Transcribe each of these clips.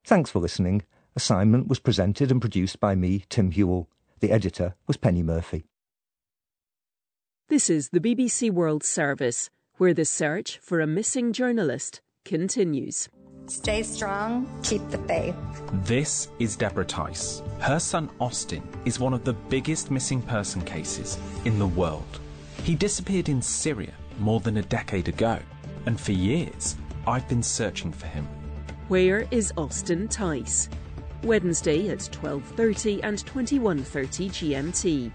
Thanks for listening. Assignment was presented and produced by me, Tim Hewell. The editor was Penny Murphy. This is the BBC World Service, where the search for a missing journalist continues. Stay strong, keep the faith. This is Deborah Tice. Her son Austin is one of the biggest missing person cases in the world. He disappeared in Syria more than a decade ago, and for years I've been searching for him. Where is Austin Tice? Wednesday at 12:30 and 21:30 GMT.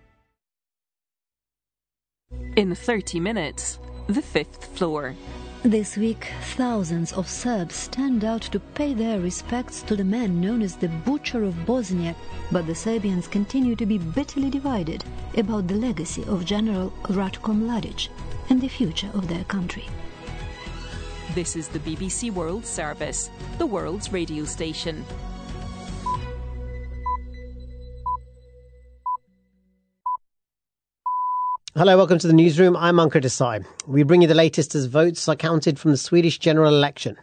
In 30 minutes, the fifth floor. This week, thousands of Serbs stand out to pay their respects to the man known as the Butcher of Bosnia, but the Serbians continue to be bitterly divided about the legacy of General Ratko Mladic and the future of their country. This is the BBC World Service, the world's radio station. Hello, welcome to the newsroom. I'm Ankur Desai. We bring you the latest as votes are counted from the Swedish general election.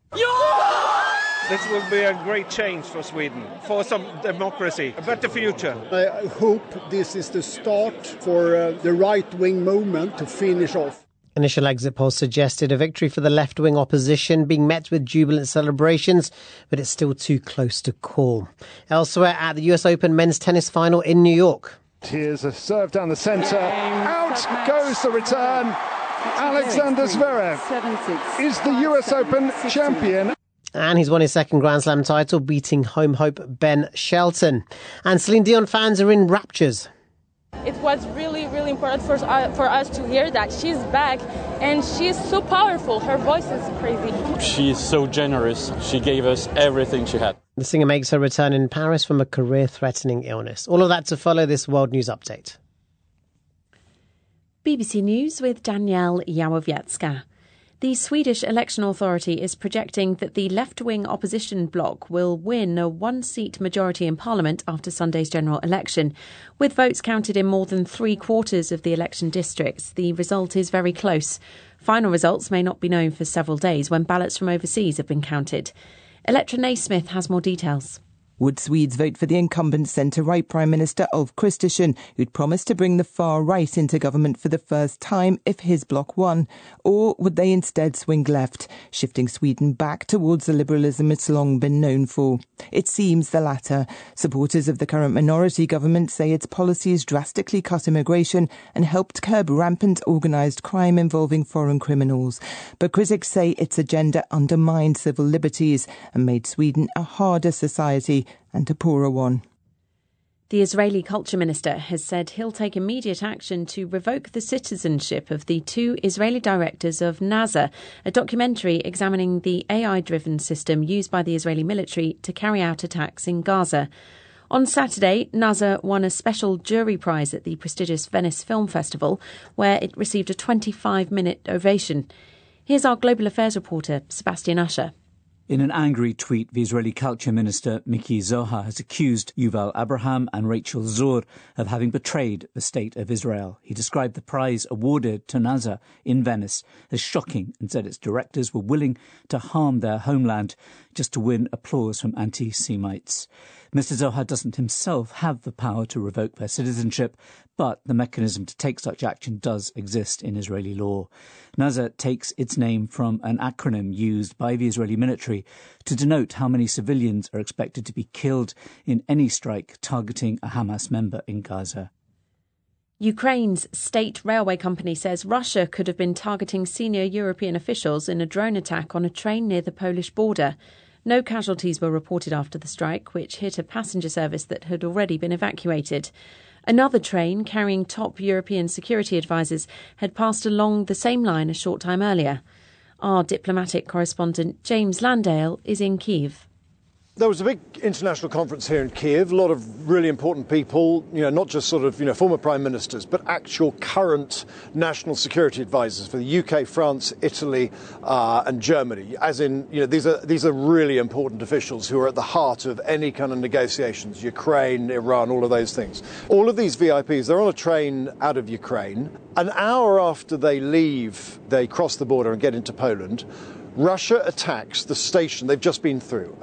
This will be a great change for Sweden, for some democracy, a better future. I hope this is the start for the right-wing movement to finish off. Initial exit polls suggested a victory for the left-wing opposition, being met with jubilant celebrations, but it's still too close to call. Elsewhere at the US Open men's tennis final in New York. Here's a serve down the centre. Out goes the return. Alexander Zverev is the US Open champion. And he's won his second Grand Slam title, beating home hope Ben Shelton. And Celine Dion fans are in raptures. It was really, really important for us to hear that she's back, and she's so powerful. Her voice is crazy. She's so generous. She gave us everything she had. The singer makes her return in Paris from a career-threatening illness. All of that to follow this World News Update. BBC News with Danielle Jałowiecka. The Swedish Election Authority is projecting that the left-wing opposition bloc will win a one-seat majority in Parliament after Sunday's general election. With votes counted in more than three-quarters of the election districts, the result is very close. Final results may not be known for several days when ballots from overseas have been counted. Electra Naismith has more details. Would Swedes vote for the incumbent centre-right Prime Minister Ulf Kristersson, who'd promised to bring the far right into government for the first time if his bloc won? Or would they instead swing left, shifting Sweden back towards the liberalism it's long been known for? It seems the latter. Supporters of the current minority government say its policies drastically cut immigration and helped curb rampant organised crime involving foreign criminals. But critics say its agenda undermined civil liberties and made Sweden a harder society and a poorer one. The Israeli Culture Minister has said he'll take immediate action to revoke the citizenship of the two Israeli directors of NASA, a documentary examining the AI-driven system used by the Israeli military to carry out attacks in Gaza. On Saturday, NASA won a special jury prize at the prestigious Venice Film Festival, where it received a 25-minute ovation. Here's our Global Affairs reporter, Sebastian Usher. In an angry tweet, the Israeli Culture Minister Miki Zohar has accused Yuval Abraham and Rachel Zur of having betrayed the state of Israel. He described the prize awarded to NASA in Venice as shocking and said its directors were willing to harm their homeland just to win applause from anti-Semites. Mr. Zohar doesn't himself have the power to revoke their citizenship, but the mechanism to take such action does exist in Israeli law. NASA takes its name from an acronym used by the Israeli military to denote how many civilians are expected to be killed in any strike targeting a Hamas member in Gaza. Ukraine's state railway company says Russia could have been targeting senior European officials in a drone attack on a train near the Polish border. No casualties were reported after the strike, which hit a passenger service that had already been evacuated. Another train carrying top European security advisers had passed along the same line a short time earlier. Our diplomatic correspondent James Landale is in Kyiv. There was a big international conference here in Kyiv, a lot of really important people, not just former prime ministers, but actual current national security advisors for the UK, France, Italy and Germany. As in, these are really important officials who are at the heart of any kind of negotiations, Ukraine, Iran, all of those things. All of these VIPs, they're on a train out of Ukraine. An hour after they leave, they cross the border and get into Poland. Russia attacks the station they've just been through.